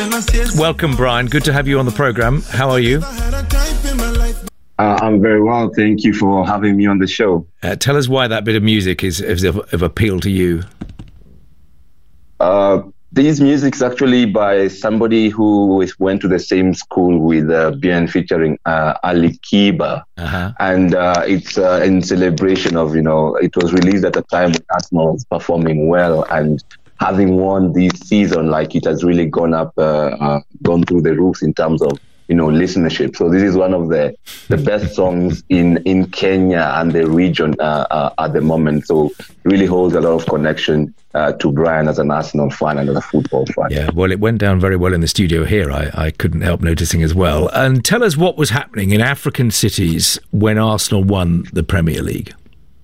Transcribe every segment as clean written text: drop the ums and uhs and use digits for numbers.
Welcome, Brian. Good to have you on the programme. How are you? I'm very well. Thank you for having me on the show. Tell us why that bit of music is of appeal to you. This music is actually by somebody who went to the same school with Bien featuring Ali Kiba. Uh-huh. And it's in celebration of, it was released at a time when Arsenal was performing well, and having won this season, like, it has really gone through the roof in terms of, listenership. So this is one of the best songs in Kenya and the region at the moment. So really holds a lot of connection to Brian as an Arsenal fan and as a football fan. Yeah, well, it went down very well in the studio here. I couldn't help noticing as well. And tell us what was happening in African cities when Arsenal won the Premier League.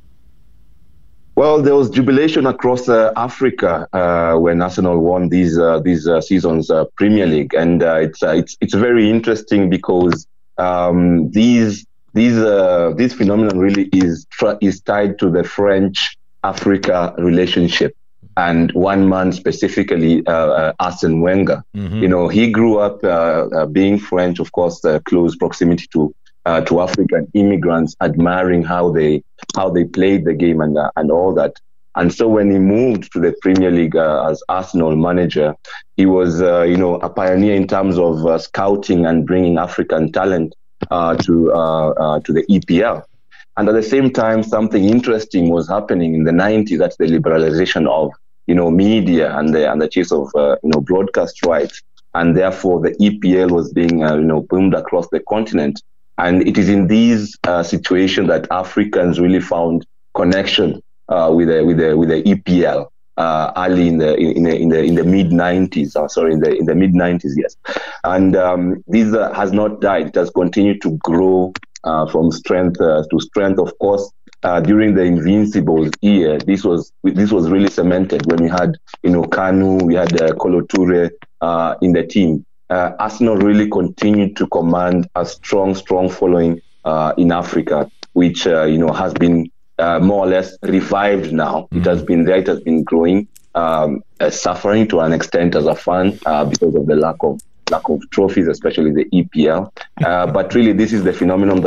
Well, there was jubilation across Africa when Arsenal won these seasons Premier League, and it's very interesting because this phenomenon really is tied to the French-Africa relationship, and one man specifically, Arsene Wenger. Mm-hmm. He grew up being French, of course, close proximity to African immigrants, admiring how they played the game and all that. And so when he moved to the Premier League as Arsenal manager, he was a pioneer in terms of scouting and bringing African talent to the EPL. And at the same time, something interesting was happening in the 90s. That's the liberalization of media and the chase of broadcast rights, and therefore the EPL was being boomed across the continent. And it is in these situations that Africans really found connection with the EPL early in the mid 90s. In the mid 90s, yes. And this has not died. It has continued to grow from strength to strength. Of course, during the Invincibles year, this was really cemented when we had Kanu, we had Kolo Toure in the team. Arsenal really continued to command a strong following in Africa, which has been more or less revived now. Mm-hmm. It has been there, it has been growing, suffering to an extent as a fan because of the lack of trophies, especially the EPL. But really, this is the phenomenon